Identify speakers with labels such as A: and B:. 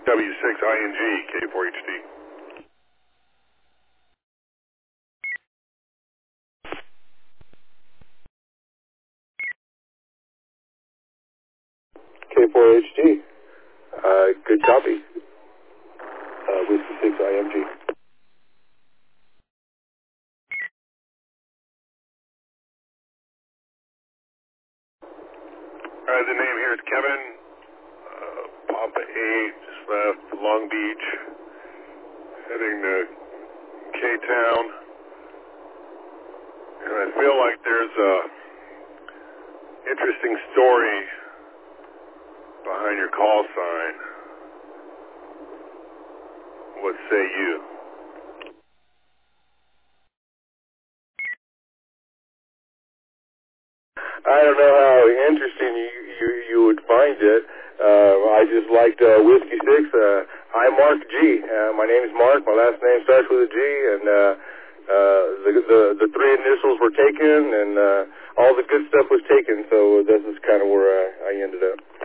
A: W6ING, K4HD.
B: K4HD. Good copy. Whiskey 6 IMG.
A: The name here is Kevin. Papa 8, just left Long Beach, heading to K-Town. And I feel like there's a interesting story behind your call sign. What say you?
B: I don't know how interesting you would find it. I just liked Whiskey 6. I'm Mark G. My name is Mark. My last name starts with a G, and the three initials were taken, and all the good stuff was taken, so this is kind of where I ended up.